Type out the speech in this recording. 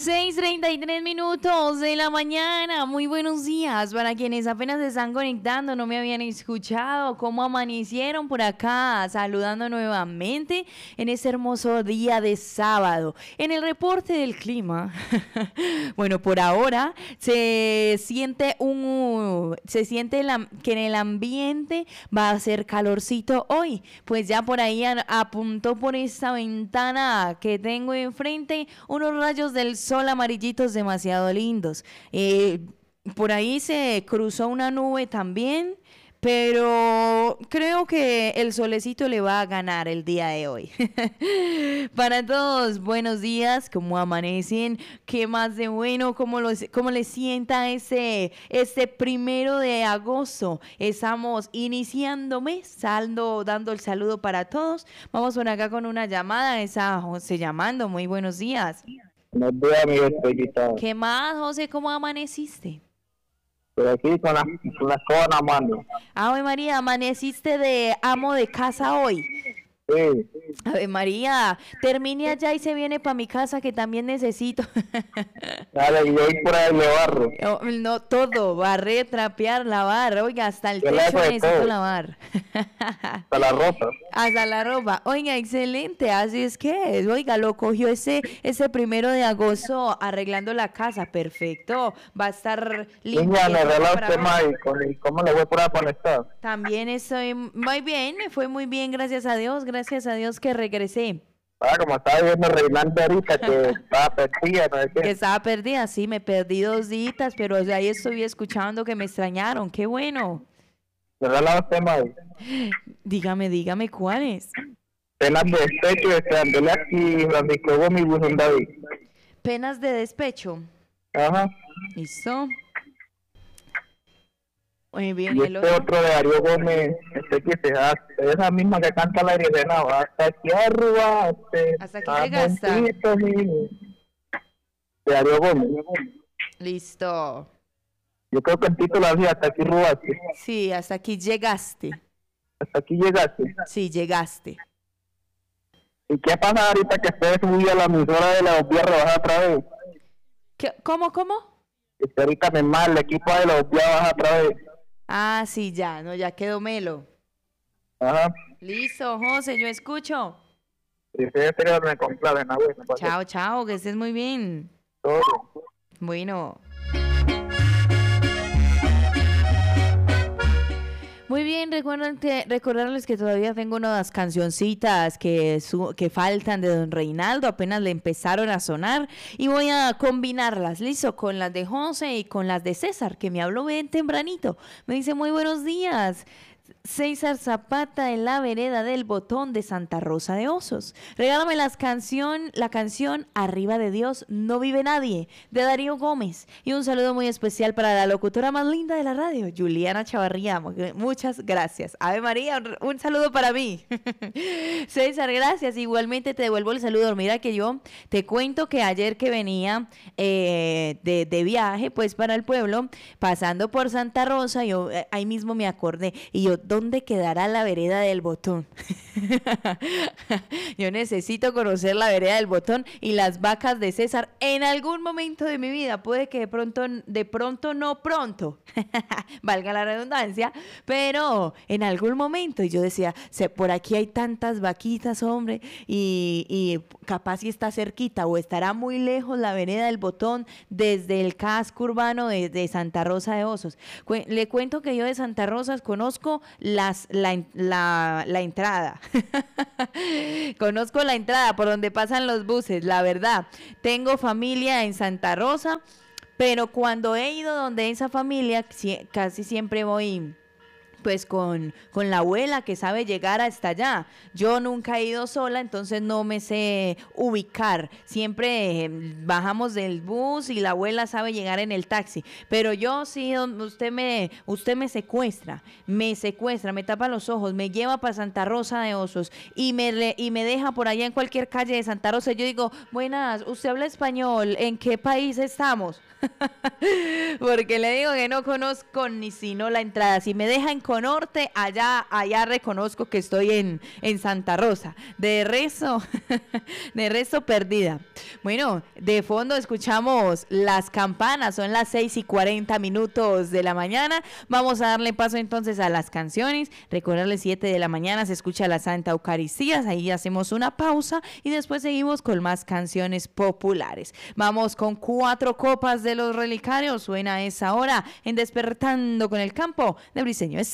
6:33 de la mañana. Muy buenos días para quienes apenas se están conectando, no me habían escuchado. ¿Cómo amanecieron por acá? Saludando nuevamente en este hermoso día de sábado. En el reporte del clima, bueno, por ahora se siente que en el ambiente va a ser calorcito hoy. Pues ya por ahí apuntó por esta ventana que tengo enfrente unos rayos del sol amarillitos demasiado lindos. Por ahí se cruzó una nube también, pero creo que el solecito le va a ganar el día de hoy. Para todos, buenos días, ¿cómo amanecen? ¿Qué más de bueno? ¿Cómo les sienta este 1 de agosto? Estamos iniciando mes, dando el saludo para todos. Vamos por acá con una llamada, esa José llamando. Muy buenos días. Buenos días, mi despellita. ¿Qué más, José? ¿Cómo amaneciste? Estoy aquí con la escoba en la mano. Ave María, amaneciste de amo de casa hoy. Sí. Ave María, termine allá y se viene para mi casa que también necesito. Dale, y voy por ahí le barro. No, todo, barrer, trapear, lavar. Oiga, hasta el Yo le techo hago de necesito todo. lavar. Hasta la ropa. Hasta la ropa. Oiga, excelente, así es que es. Oiga, lo cogió ese 1 de agosto arreglando la casa. Perfecto, va a estar limpio. Niña, me regala usted más y cómo le voy por ahí a conectar. También estoy muy bien, me fue muy bien, gracias a Dios que regresé. Como estaba viendo Reinaldo ahorita, que estaba perdida, no sé Que qué. estaba perdida, sí, me perdí 2 días, pero de ahí estoy escuchando que me extrañaron, qué bueno. Me regala usted más. Dígame cuáles. Penas de despecho de Andele aquí, Francisco Gómez y Wilson David. Penas de despecho. Ajá. Listo. Muy bien, Y el este otro de Darío Gómez, que se hace, esa misma que canta la Irene, hasta aquí arriba, Hasta aquí llegaste. De Darío Gómez. Listo. Yo creo que el título así, hasta aquí rubaste. Sí, hasta aquí llegaste. Hasta aquí llegaste. Sí, llegaste. ¿Y qué pasa ahorita que usted subió a la emisora de la volvió a rebajar otra vez? ¿Cómo? Que ahorita me mal, el equipo de la volvió a bajar otra vez. Ah, sí, ya quedó melo. Ajá. Listo, José, yo escucho. Y ustedes me complacen, bueno. Chao, que estés muy bien. Todo. Bueno. Muy bien, recordarles que todavía tengo unas cancioncitas que faltan de Don Reinaldo, apenas le empezaron a sonar y voy a combinarlas, listo, con las de José y con las de César, que me habló bien tempranito. Me dice, muy buenos días. César Zapata en la vereda del Botón de Santa Rosa de Osos. Regálame la canción Arriba de Dios no vive nadie, de Darío Gómez. Y un saludo muy especial para la locutora más linda de la radio, Juliana Chavarría. Muchas gracias. Ave María, un saludo para mí. César, gracias. Igualmente te devuelvo el saludo. Mira que yo te cuento que ayer que venía de viaje, pues para el pueblo, pasando por Santa Rosa, yo ahí mismo me acordé. Y yo, ¿dónde quedará la vereda del Botón? Yo necesito conocer la vereda del Botón y las vacas de César en algún momento de mi vida. Puede que de pronto, no pronto, valga la redundancia, pero en algún momento. Y yo decía, por aquí hay tantas vaquitas, hombre, y capaz si está cerquita o estará muy lejos la vereda del Botón desde el casco urbano de Santa Rosa de Osos. Le cuento que yo de Santa Rosa conozco la entrada. Conozco la entrada por donde pasan los buses, la verdad. Tengo familia en Santa Rosa, pero cuando he ido donde esa familia, casi siempre voy pues con la abuela que sabe llegar hasta allá. Yo nunca he ido sola, entonces no me sé ubicar. Siempre bajamos del bus y la abuela sabe llegar en el taxi. Pero yo sí, usted me secuestra, me tapa los ojos, me lleva para Santa Rosa de Osos y me deja por allá en cualquier calle de Santa Rosa. Yo digo, buenas, ¿usted habla español? ¿En qué país estamos? Porque le digo que no conozco ni sino la entrada. Si me deja en Colombia, México Norte, allá reconozco que estoy en Santa Rosa. De resto, de resto perdida. Bueno, de fondo escuchamos las campanas, son las 6:40 de la mañana. Vamos a darle paso entonces a las canciones. Recordarles 7 de la mañana se escucha la Santa Eucaristía, ahí hacemos una pausa y después seguimos con más canciones populares. Vamos con 4 copas de los relicarios, suena a esa hora en Despertando con el Campo de Briseño Estrella.